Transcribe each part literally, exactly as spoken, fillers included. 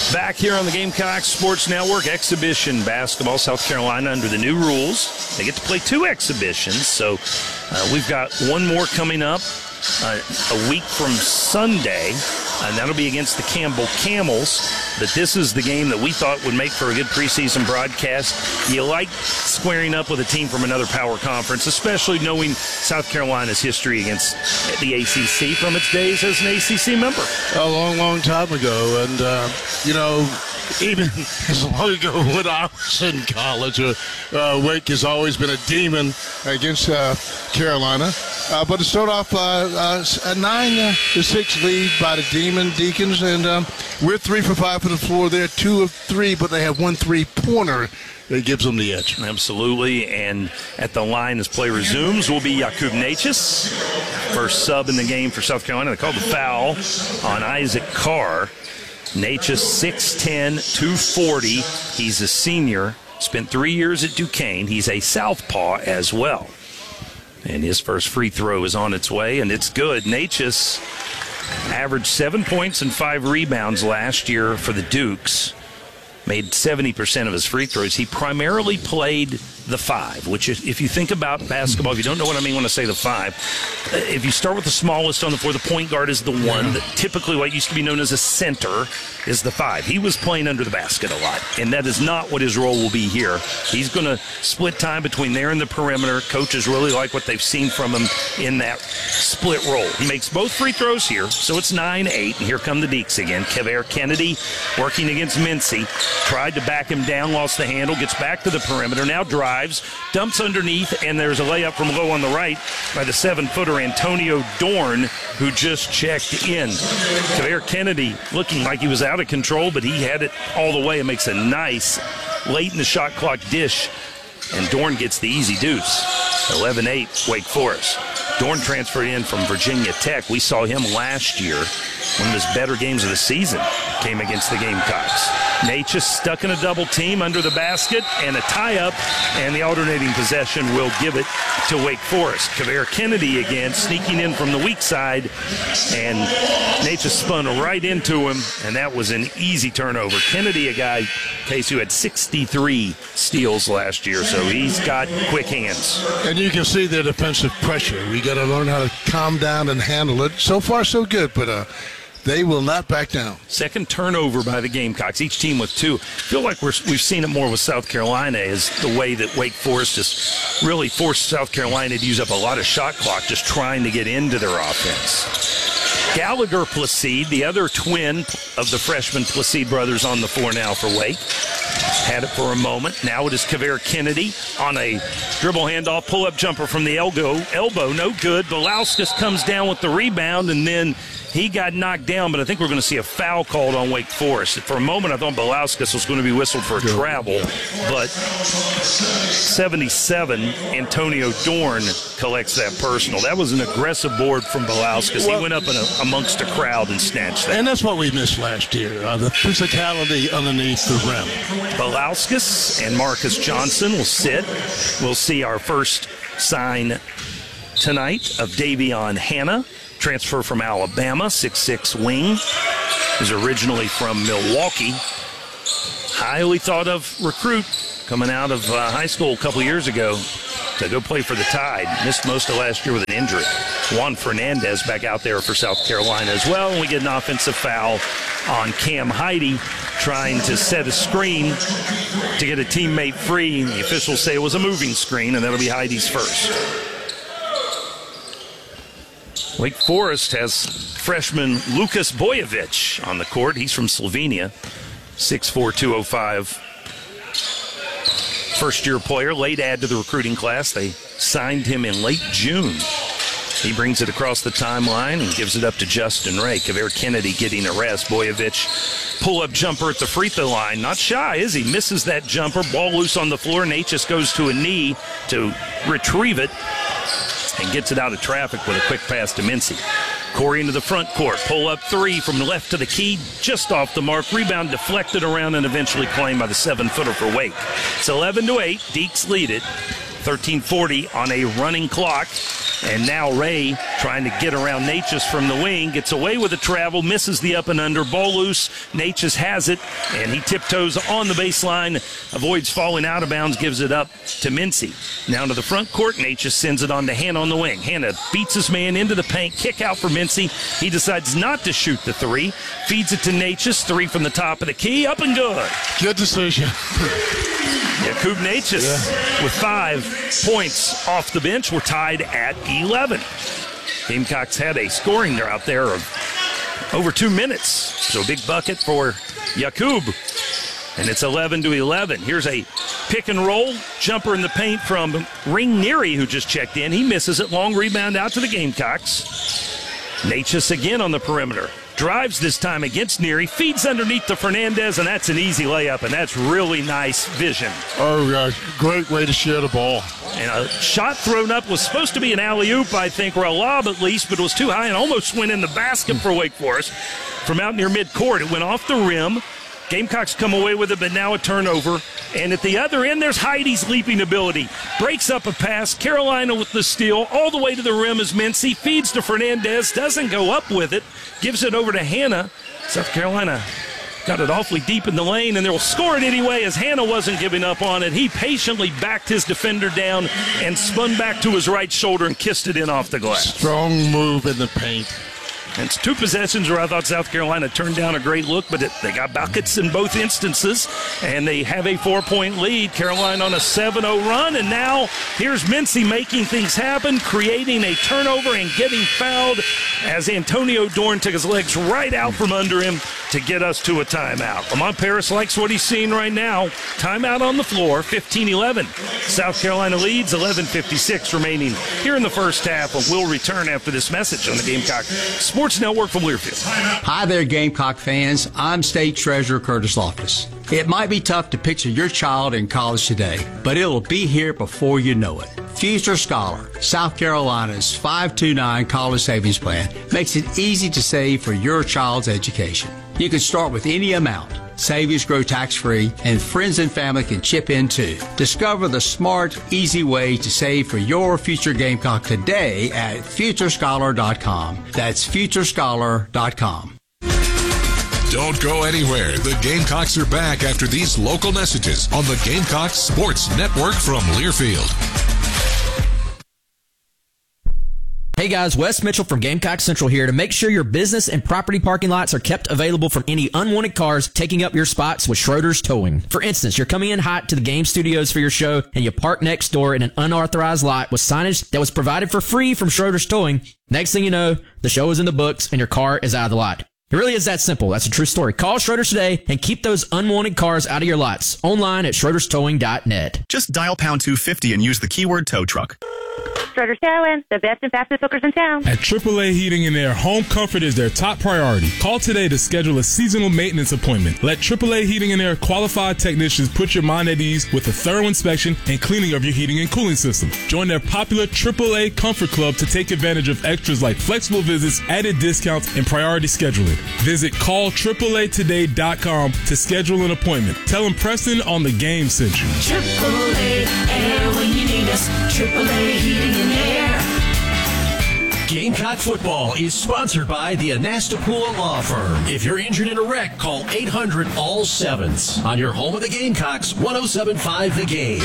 Back here on the Gamecock Sports Network, exhibition basketball. South Carolina under the new rules. They get to play two exhibitions, so uh, we've got one more coming up uh, a week from Sunday, and that'll be against the Campbell Camels. But this is the game that we thought would make for a good preseason broadcast. You like squaring up with a team from another power conference, especially knowing South Carolina's history against the A C C from its days as an A C C member. A long, long time ago, and, uh, you know, even as long ago when I was in college, uh, uh, Wake has always been a demon against uh, Carolina. Uh, but to start off, uh, uh, a nine to six lead by the Demon Deacons, and um, we're three for five for the floor. They're two of three, but they have one three-pointer that gives them the edge. Absolutely, and at the line as play resumes will be Jakub Natchez, first sub in the game for South Carolina. They called the foul on Isaac Carr. Natchez, six ten, two forty. He's a senior, spent three years at Duquesne. He's a southpaw as well. And his first free throw is on its way, and it's good. Natchez averaged seven points and five rebounds last year for the Dukes. Made seventy percent of his free throws. He primarily played the five, which is, if you think about basketball, if you don't know what I mean when I say the five, if you start with the smallest on the floor, the point guard is the one. That typically what used to be known as a center is the five. He was playing under the basket a lot, and that is not what his role will be here. He's going to split time between there and the perimeter. Coaches really like what they've seen from him in that split role. He makes both free throws here, so it's nine eight, and here come the Deeks again. Kavere Kennedy working against Mincy. Tried to back him down, lost the handle, gets back to the perimeter, now drives, dumps underneath, and there's a layup from low on the right by the seven-footer Antonio Dorn, who just checked in. Kavere Kennedy looking like he was out of control, but he had it all the way and makes a nice late in the shot clock dish, and Dorn gets the easy deuce. eleven eight, Wake Forest. Dorn transferred in from Virginia Tech. We saw him last year. One of his better games of the season came against the Gamecocks. Natchez stuck in a double team under the basket and a tie-up, and the alternating possession will give it to Wake Forest. Kavere Kennedy again sneaking in from the weak side, and Natchez spun right into him, and that was an easy turnover. Kennedy, a guy, Case, who had sixty-three steals last year, so he's got quick hands. And you can see the defensive pressure. We got to learn how to calm down and handle it. So far, so good, but uh, they will not back down. Second turnover by the Gamecocks, each team with two. I feel like we're, we've seen it more with South Carolina, is the way that Wake Forest has really forced South Carolina to use up a lot of shot clock just trying to get into their offense. Gallagher Placide, the other twin of the freshman Placide brothers, on the floor now for Wake. Had it for a moment. Now it is Kavere Kennedy on a dribble handoff, pull-up jumper from the elbow. Elbow, no good. Belauskas comes down with the rebound, and then he got knocked down, but I think we're going to see a foul called on Wake Forest. For a moment, I thought Belauskas was going to be whistled for a travel, but seventy-seven, Antonio Dorn collects that personal. That was an aggressive board from Belauskas. Well, he went up in a, amongst a crowd and snatched that. And that's what we missed last year, uh, the physicality underneath the rim. Belauskas and Marcus Johnson will sit. We'll see our first sign tonight of Davion Hanna. Transfer from Alabama, six six wing. Was originally from Milwaukee. Highly thought of recruit coming out of uh, high school a couple years ago to go play for the Tide. Missed most of last year with an injury. Juan Fernandez back out there for South Carolina as well. And we get an offensive foul on Cam Heide, trying to set a screen to get a teammate free. The officials say it was a moving screen, and that'll be Heide's first. Wake Forest has freshman Lukas Bojovic on the court. He's from Slovenia, six four, two oh five. First-year player, late add to the recruiting class. They signed him in late June. He brings it across the timeline and gives it up to Justin Ray. Kavere Kennedy getting a rest. Bojovic, pull-up jumper at the free throw line. Not shy, is he? Misses that jumper. Ball loose on the floor. Natchez goes to a knee to retrieve it and gets it out of traffic with a quick pass to Mincy. Corey into the front court. Pull-up three from the left to the key, just off the mark. Rebound deflected around and eventually claimed by the seven-footer for Wake. It's eleven to eight. Deeks lead it. thirteen forty on a running clock. And now Ray trying to get around Natchez from the wing. Gets away with the travel, misses the up and under. Ball loose. Natchez has it, and he tiptoes on the baseline, avoids falling out of bounds, gives it up to Mincy. Now to the front court. Natchez sends it on to Hannah on the wing. Hannah beats his man into the paint. Kick out for Mincy. He decides not to shoot the three. Feeds it to Natchez. Three from the top of the key. Up and good. Good decision. Jakub Natchez yeah. with five points off the bench. We're tied at eleven. Gamecocks had a scoring drought there of over two minutes. So a big bucket for Jakub. And it's eleven to eleven. Here's a pick and roll jumper in the paint from Ring Neary, who just checked in. He misses it. Long rebound out to the Gamecocks. Natchez again on the perimeter. Drives this time against Neary, feeds underneath to Fernandez, and that's an easy layup, and that's really nice vision. Oh, uh, great way to share the ball. And a shot thrown up was supposed to be an alley-oop, I think, or a lob at least, but it was too high and almost went in the basket for Wake Forest. From out near midcourt, it went off the rim. Gamecocks come away with it, but now a turnover. And at the other end, there's Heidi's leaping ability. Breaks up a pass. Carolina with the steal. All the way to the rim is Mincy. Feeds to Fernandez. Doesn't go up with it. Gives it over to Hannah. South Carolina got it awfully deep in the lane, and they'll score it anyway as Hannah wasn't giving up on it. He patiently backed his defender down and spun back to his right shoulder and kissed it in off the glass. Strong move in the paint. And it's two possessions where I thought South Carolina turned down a great look, but it, they got buckets in both instances, and they have a four-point lead. Carolina on a seven oh run, and now here's Mincy making things happen, creating a turnover and getting fouled as Antonio Dorn took his legs right out from under him to get us to a timeout. Lamont Paris likes what he's seeing right now. Timeout on the floor, fifteen eleven. South Carolina leads, eleven fifty-six remaining here in the first half, and we'll return after this message on the Gamecock Sports Network from Learfield. Hi there, Gamecock fans. I'm State Treasurer Curtis Loftus. It might be tough to picture your child in college today, but it'll be here before you know it. Future Scholar, South Carolina's five two nine college savings plan, makes it easy to save for your child's education. You can start with any amount. Savings grow tax-free, and friends and family can chip in too. Discover the smart, easy way to save for your future Gamecock today at future scholar dot com. That's future scholar dot com. Don't go anywhere. The Gamecocks are back after these local messages on the Gamecock Sports Network from Learfield. Hey guys, Wes Mitchell from Gamecock Central here to make sure your business and property parking lots are kept available from any unwanted cars taking up your spots with Schroeder's Towing. For instance, you're coming in hot to the game studios for your show and you park next door in an unauthorized lot with signage that was provided for free from Schroeder's Towing. Next thing you know, the show is in the books and your car is out of the lot. It really is that simple. That's a true story. Call Schroeder's today and keep those unwanted cars out of your lots. Online at schroeders towing dot net. Just dial pound two fifty and use the keyword tow truck. Schroeder's Towing, the best and fastest hookers in town. At triple A Heating and Air, home comfort is their top priority. Call today to schedule a seasonal maintenance appointment. Let triple A Heating and Air qualified technicians put your mind at ease with a thorough inspection and cleaning of your heating and cooling system. Join their popular triple A Comfort Club to take advantage of extras like flexible visits, added discounts, and priority scheduling. Visit call triple A today dot com to schedule an appointment. Tell them Preston on the game sent you. triple A Air when you need us. triple A Heating and Air. Gamecock football is sponsored by the Anastapula Law Firm. If you're injured in a wreck, call eight hundred all sevens. On your home of the Gamecocks, one oh seven point five The Game.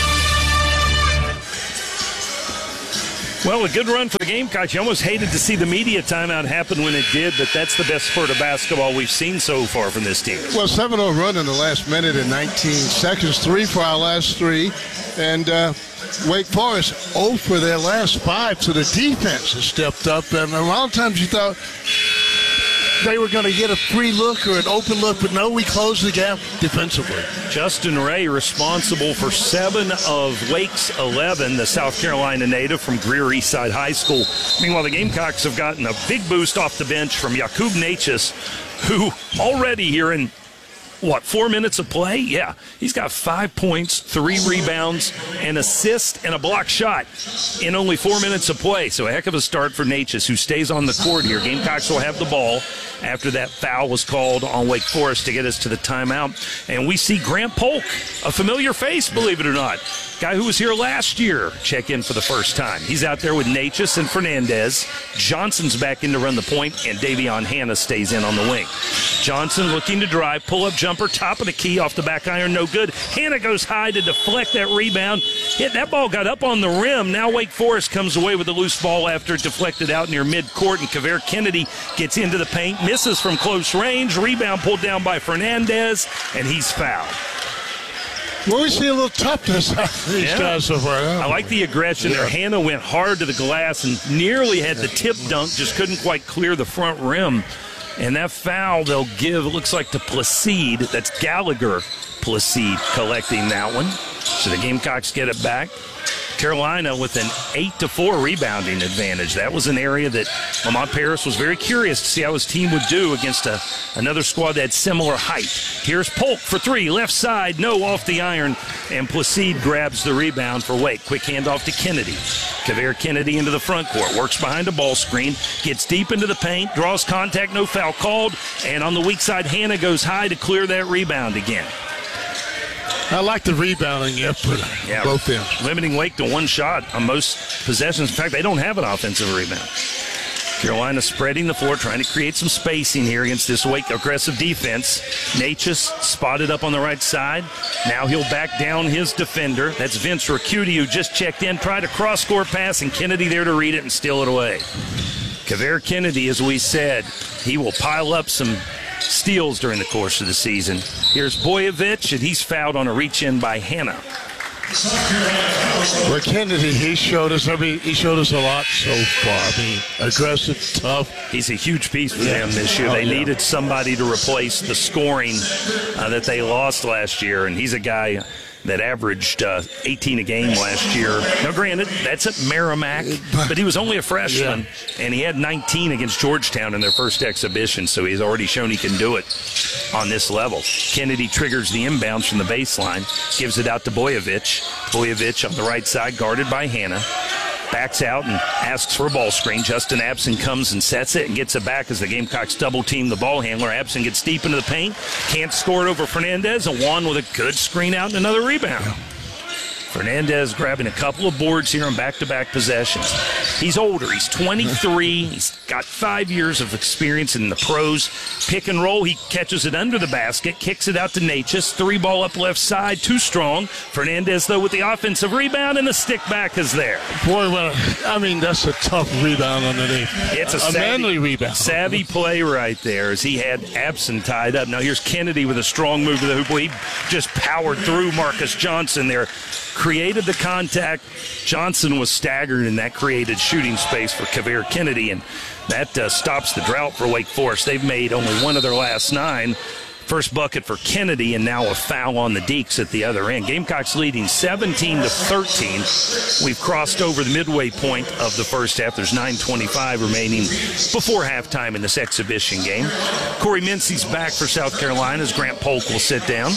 Well, a good run for the Gamecocks. You almost hated to see the media timeout happen when it did, but that's the best spurt of basketball we've seen so far from this team. Well, seven oh run in the last minute and nineteen seconds, three for our last three. And uh, Wake Forest oh for their last five, so the defense has stepped up. And a lot of times you thought they were going to get a free look or an open look, but no, we closed the gap defensively. Justin Ray responsible for seven of Wake's eleven, the South Carolina native from Greer Eastside High School. Meanwhile, the Gamecocks have gotten a big boost off the bench from Jakub Natchez, who already here in what, four minutes of play? Yeah. He's got five points, three rebounds, an assist, and a block shot in only four minutes of play. So a heck of a start for Natchez, who stays on the court here. Gamecocks will have the ball after that foul was called on Wake Forest to get us to the timeout. And we see Grant Polk, a familiar face, believe it or not. Guy who was here last year, check in for the first time. He's out there with Natchez and Fernandez. Johnson's back in to run the point, and Davion Hanna stays in on the wing. Johnson looking to drive, pull-up jumper, top of the key, off the back iron, no good. Hanna goes high to deflect that rebound. Hit that ball got up on the rim. Now Wake Forest comes away with a loose ball after it deflected out near midcourt, and Kavere Kennedy gets into the paint, misses from close range. Rebound pulled down by Fernandez, and he's fouled. Well, we see a little toughness out of these Yeah. guys so far. I like the aggression Yeah. there. Hanna went hard to the glass and nearly had the tip dunk, just couldn't quite clear the front rim. And that foul they'll give, it looks like to Placide. That's Gallagher Placide collecting that one. So the Gamecocks get it back. Carolina with an eight to four rebounding advantage. That was an area that Lamont Paris was very curious to see how his team would do against a, another squad that had similar height. Here's Polk for three, left side, no, off the iron, and Placide grabs the rebound for Wake. Quick handoff to Kennedy. Kavere Kennedy into the front court, works behind a ball screen, gets deep into the paint, draws contact, no foul called, and on the weak side, Hanna goes high to clear that rebound again. I like the rebounding effort. Yeah, Both ends. limiting Wake to one shot on most possessions. In fact, they don't have an offensive rebound. Carolina spreading the floor, trying to create some spacing here against this Wake aggressive defense. Natchez spotted up on the right side. Now he'll back down his defender. That's Vince Ricciuti, who just checked in, tried a cross-court pass, and Kennedy there to read it and steal it away. Kavere Kennedy, as we said, he will pile up some steals during the course of the season. Here's Boyevich, and he's fouled on a reach-in by Hanna. Well, Kennedy, he showed us. I mean, he showed us a lot so far. I mean, aggressive, tough. He's a huge piece for Yeah. them this year. Oh, They yeah. needed somebody to replace the scoring uh, that they lost last year, and he's a guy that averaged uh, eighteen a game last year. Now, granted, that's at Merrimack, but he was only a freshman, and he had nineteen against Georgetown in their first exhibition, so he's already shown he can do it on this level. Kennedy triggers the inbounds from the baseline, gives it out to Boyevich. Boyevich on the right side, guarded by Hanna. Backs out and asks for a ball screen. Justin Abson comes and sets it and gets it back as the Gamecocks double-team the ball handler. Abson gets deep into the paint, can't score it over Fernandez, and Juan with a good screen out and another rebound. Fernandez grabbing a couple of boards here on back-to-back possessions. He's older. He's twenty-three. He's got five years of experience in the pros. Pick and roll. He catches it under the basket, kicks it out to Natchez. Three ball up left side, too strong. Fernandez, though, with the offensive rebound, and the stick back is there. Boy, well, I mean, that's a tough rebound underneath. It's a, a savvy, manly rebound. Savvy play right there as he had Abson tied up. Now here's Kennedy with a strong move to the hoop. He just powered through Marcus Johnson there. Created the contact. Johnson was staggered, and that created shooting space for Kavere Kennedy, and that uh, stops the drought for Wake Forest. They've made only one of their last nine. First bucket for Kennedy, and now a foul on the Deeks at the other end. Gamecocks leading seventeen to thirteen. We've crossed over the midway point of the first half. There's nine twenty-five remaining before halftime in this exhibition game. Corey Mincy's back for South Carolina as Grant Polk will sit down.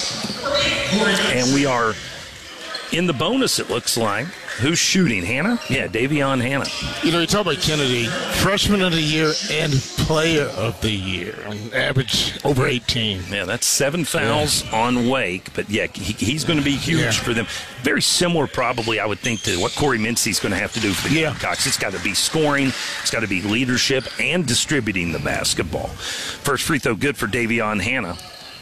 And we are in the bonus, it looks like. Who's shooting? Hanna? Yeah, Davion Hanna. You know, you talk about Kennedy, freshman of the year and player of the year, on average over eighteen. Yeah, that's seven fouls yeah. on Wake, but yeah, he, he's going to be huge yeah. for them. Very similar, probably, I would think, to what Corey Mincy's going to have to do for the yeah. Gamecocks. It's got to be scoring, it's got to be leadership, and distributing the basketball. First free throw good for Davion Hanna.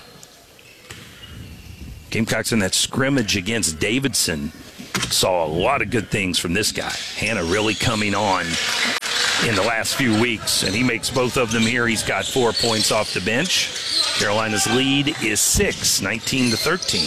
Gamecocks in that scrimmage against Davidson saw a lot of good things from this guy. Hanna really coming on in the last few weeks, and he makes both of them here. He's got four points off the bench. Carolina's lead is six, nineteen to thirteen.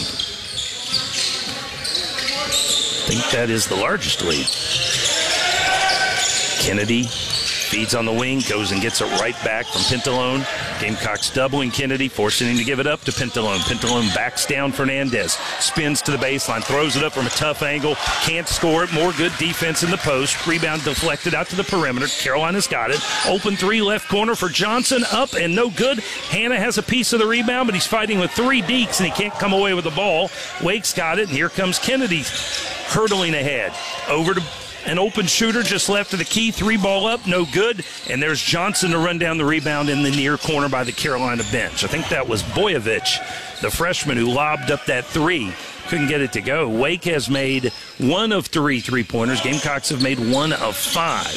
I think that is the largest lead. Kennedy Feeds on the wing, goes and gets it right back from Pintalone. Gamecocks doubling Kennedy, forcing him to give it up to Pintalone. Pintalone backs down Fernandez, spins to the baseline, throws it up from a tough angle, can't score it. More good defense in the post. Rebound deflected out to the perimeter. Carolina's got it. Open three left corner for Johnson, up and no good. Hanna has a piece of the rebound, but he's fighting with three Deeks, and he can't come away with the ball. Wake's got it, and here comes Kennedy hurtling ahead. Over to an open shooter just left of the key. Three ball up, no good. And there's Johnson to run down the rebound in the near corner by the Carolina bench. I think that was Boyovich, the freshman, who lobbed up that three. Couldn't get it to go. Wake has made one of three three-pointers. Gamecocks have made one of five.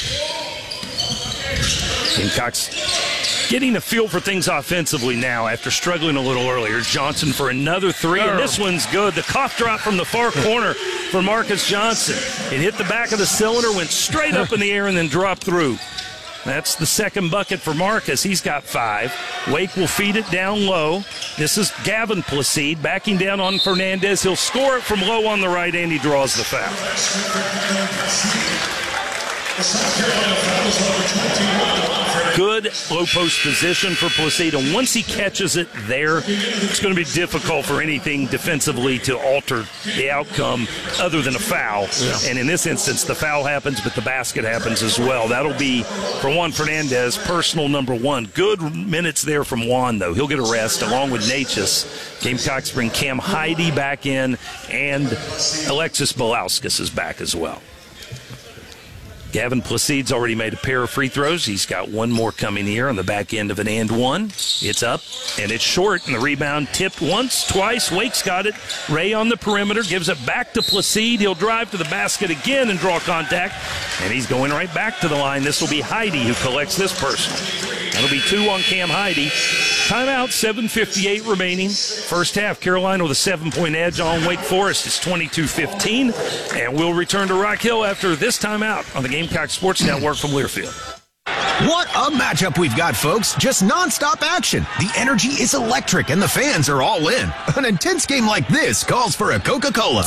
Gamecocks getting a feel for things offensively now after struggling a little earlier. Johnson for another three, and this one's good. The cough drop from the far corner for Marcus Johnson. It hit the back of the cylinder, went straight up in the air, and then dropped through. That's the second bucket for Marcus. He's got five. Wake will feed it down low. This is Gavin Placide backing down on Fernandez. He'll score it from low on the right, and he draws the foul. Good low post position for Placide, and once he catches it there, it's going to be difficult for anything defensively to alter the outcome other than a foul. Yeah. And in this instance, the foul happens, but the basket happens as well. That'll be, for Juan Fernandez, personal number one. Good minutes there from Juan, though. He'll get a rest along with Natchez. Gamecocks bring Cam Heide back in, and Alexis Belauskas is back as well. Gavin Placide's already made a pair of free throws. He's got one more coming here on the back end of an and one. It's up, and it's short, and the rebound tipped once, twice. Wake's got it. Ray on the perimeter, gives it back to Placide. He'll drive to the basket again and draw contact, and he's going right back to the line. This will be Heide who collects this person. That'll be two on Cam Heide. Timeout, seven fifty-eight remaining. First half, Carolina with a seven-point edge on Wake Forest. It's twenty-two fifteen, and we'll return to Rock Hill after this timeout on the Gamecock Sports Network from Learfield. What a matchup we've got, folks. Just nonstop action. The energy is electric, and the fans are all in. An intense game like this calls for a Coca-Cola.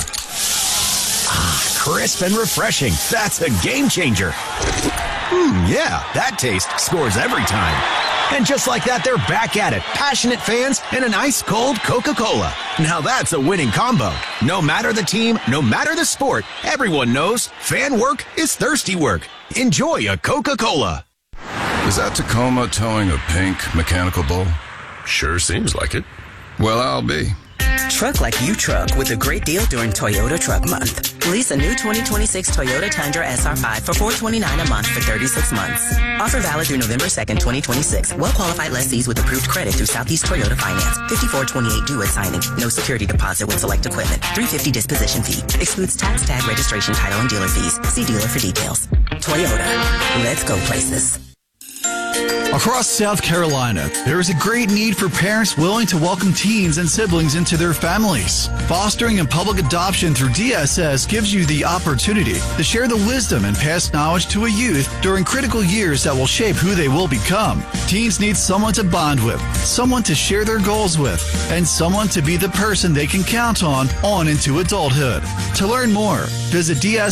Ah, crisp and refreshing. That's a game changer. Hmm, yeah, that taste scores every time. And just like that, they're back at it. Passionate fans and an ice-cold Coca-Cola. Now that's a winning combo. No matter the team, no matter the sport, everyone knows fan work is thirsty work. Enjoy a Coca-Cola. Is that Tacoma towing a pink mechanical bull? Sure seems like it. Well, I'll be. Truck like you truck with a great deal during Toyota Truck Month. Lease a new twenty twenty-six Toyota Tundra S R five for four hundred twenty-nine dollars a month for thirty-six months. Offer valid through November second, twenty twenty-six. Well-qualified lessees with approved credit through Southeast Toyota Finance. fifty-four twenty-eight due at signing. No security deposit with select equipment. three hundred fifty dollars disposition fee. Excludes tax, tag, registration, title, and dealer fees. See dealer for details. Toyota. Let's go places. Across South Carolina, there is a great need for parents willing to welcome teens and siblings into their families. Fostering and public adoption through D S S gives you the opportunity to share the wisdom and pass knowledge to a youth during critical years that will shape who they will become. Teens need someone to bond with, someone to share their goals with, and someone to be the person they can count on on into adulthood. To learn more, visit D S